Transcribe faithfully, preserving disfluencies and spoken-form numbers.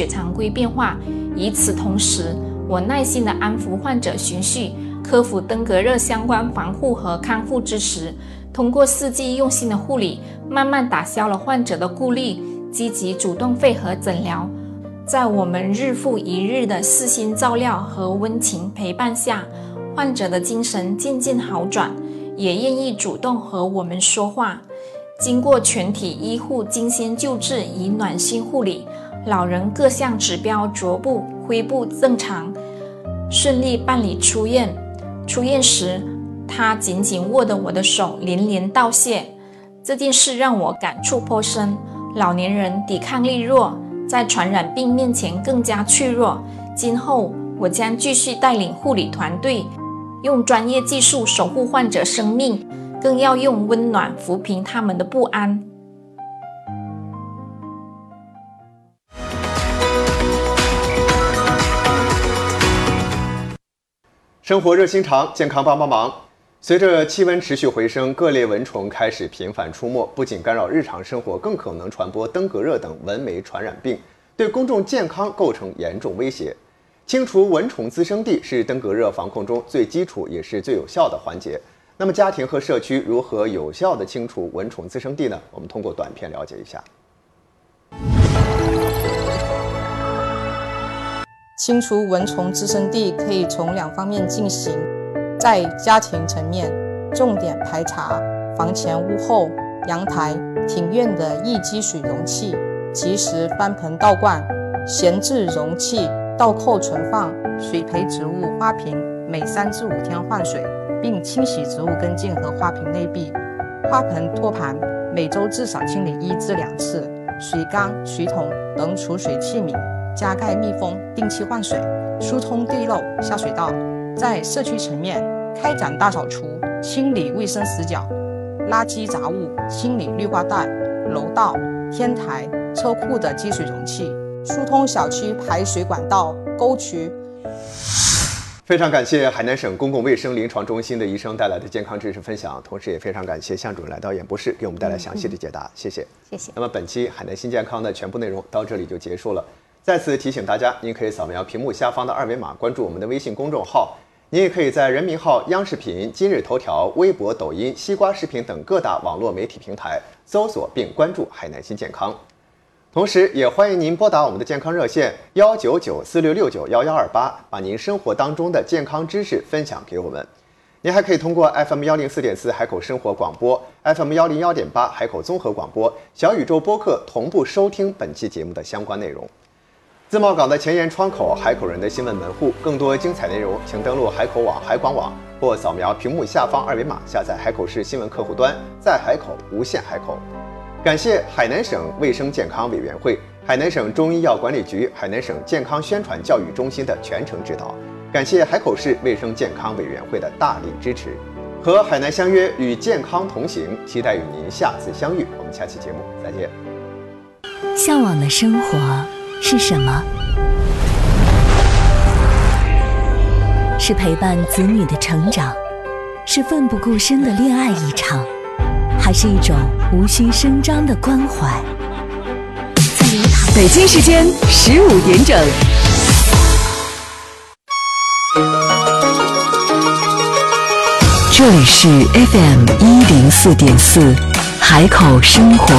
血常规变化。与此同时，我耐心地安抚患者情绪，克服登革热相关防护和康复知识，通过四季用心的护理，慢慢打消了患者的顾虑，积极主动配合诊疗。在我们日复一日的悉心照料和温情陪伴下，患者的精神渐渐好转，也愿意主动和我们说话。经过全体医护精心救治与暖心护理，老人各项指标逐步恢复正常，顺利办理出院。出院时，他紧紧握着我的手，连连道谢。这件事让我感触颇深。老年人抵抗力弱，在传染病面前更加脆弱。今后我将继续带领护理团队，用专业技术守护患者生命，更要用温暖抚平他们的不安。 生活热心肠，健康帮帮忙。随着气温持续回升，各类蚊虫开始频繁出没，不仅干扰日常生活，更可能传播登革热等蚊媒传染病，对公众健康构成严重威胁。清除蚊虫滋生地是登革热防控中最基础也是最有效的环节。那么，家庭和社区如何有效地清除蚊虫滋生地呢？我们通过短片了解一下。 清除蚊虫滋生地可以从两方面进行，在家庭层面，重点排查房前屋后、阳台、庭院的易积水容器，及时翻盆倒灌，闲置容器倒扣存放，水培植物花瓶每三至五天换水，并清洗植物根茎和花瓶内壁。花盆托盘每周至少清理一至两次，水缸、水桶等储水器皿加盖密封，定期换水，疏通地漏下水道。在社区层面，开展大扫除，清理卫生死角、垃圾杂物，清理绿化带、楼道、天台、车库的积水容器，疏通小区排水管道、沟渠。 非常感谢海南省公共卫生临床中心的医生带来的健康知识分享，同时也非常感谢向主任来到演播室给我们带来详细的解答，嗯、谢谢。 谢谢。 那么本期海南新健康的全部内容到这里就结束了。再次提醒大家，您可以扫描屏幕下方的二维码关注我们的微信公众号，您也可以在人民号、央视频、今日头条、微博、抖音、西瓜视频等各大网络媒体平台搜索并关注海南新健康。同时也欢迎您拨打我们的健康热线幺九九四六六九幺幺二八，把您生活当中的健康知识分享给我们。您还可以通过 F M 一零四点四海口生活广播、F M 一零一点八海口综合广播、小宇宙播客同步收听本期节目的相关内容。自贸港的前沿窗口，海口人的新闻门户。更多精彩内容，请登录海口网、海广网或扫描屏幕下方二维码下载海口市新闻客户端，在海口无限海口。感谢海南省卫生健康委员会、海南省中医药管理局、海南省健康宣传教育中心的全程指导。感谢海口市卫生健康委员会的大力支持。和海南相约，与健康同行，期待与您下次相遇。我们下期节目再见。 向往的生活是什么？是陪伴子女的成长，是奋不顾身的恋爱一场，还是一种无需声张的关怀？在流淌。北京时间十五点整。这里是 F M 一零四点四海口生活